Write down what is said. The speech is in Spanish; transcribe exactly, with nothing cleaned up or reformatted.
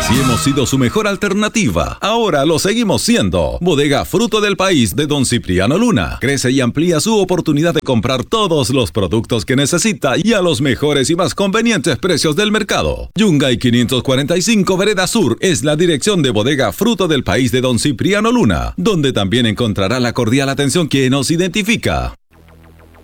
Si hemos sido su mejor alternativa, ahora lo seguimos siendo. Bodega Fruto del País de Don Cipriano Luna. Crece y amplía su oportunidad de comprar todos los productos que necesita y a los mejores y más convenientes precios del mercado. Yungay quinientos cuarenta y cinco Vereda Sur es la dirección de Bodega Fruto del País de Don Cipriano Luna, donde también encontrará la cordial atención que nos identifica.